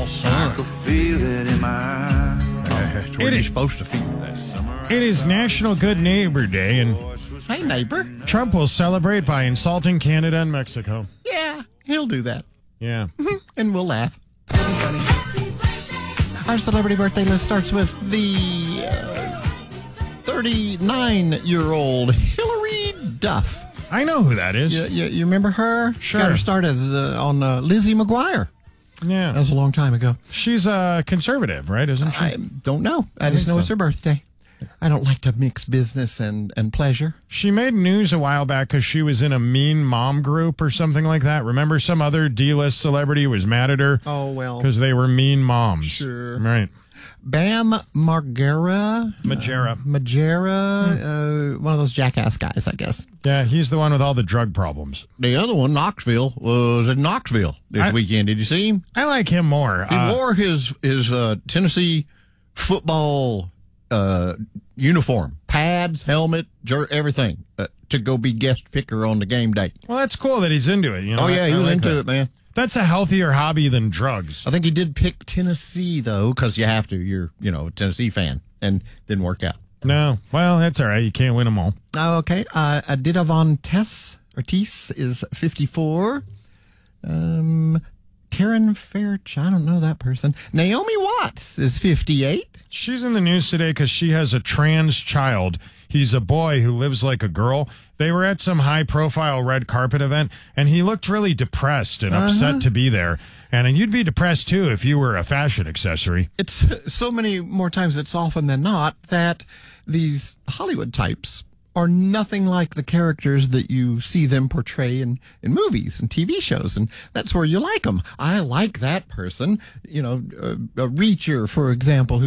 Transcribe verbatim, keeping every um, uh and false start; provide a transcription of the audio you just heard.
son. Feel it in my That's where It you're is- supposed to feel. It is National Good Neighbor Day, and Hey, neighbor. Trump will celebrate by insulting Canada and Mexico. Yeah, he'll do that. Yeah. And we'll laugh. Our celebrity birthday list starts with the uh, thirty-nine-year-old Hillary Duff. I know who that is. You, you, you remember her? Sure. Got her started uh, on uh, Lizzie McGuire. Yeah. That was a long time ago. She's a conservative, right? Isn't she? I don't know. I, just think know it's so. her birthday. I don't like to mix business and, and pleasure. She made news a while back because she was in a mean mom group or something like that. Remember, some other D-list celebrity was mad at her Oh, well. because they were mean moms. Sure. Right. Bam Margera. Majera. Majera. Uh, one of those jackass guys, I guess. Yeah, he's the one with all the drug problems. The other one, Knoxville, was in Knoxville this I- weekend. Did you see him? I like him more. He Uh, wore his his uh, Tennessee football uh, uniform, pads, helmet, jer- everything, uh, to go be guest picker on the game day. well, that's cool that he's into it. You know? Oh yeah, I- he I was like into that. it, man. That's a healthier hobby than drugs. I think he did pick Tennessee though, because you have to. You're you know a Tennessee fan, and didn't work out. No. Well, that's all right. You can't win them all. Oh, okay. Uh, Adidavon Tess Ortiz is fifty-four. Um, Karen Fairch, I don't know that person. Naomi Watts is fifty-eight. She's in the news today because she has a trans child. He's a boy who lives like a girl. They were at some high-profile red carpet event, and he looked really depressed and upset to be there. And, and you'd be depressed, too, if you were a fashion accessory. It's so many more times, it's often than not, that these Hollywood types are nothing like the characters that you see them portray in, in movies and T V shows. And that's where you like them. I like that person, you know, a, a Reacher, for example, who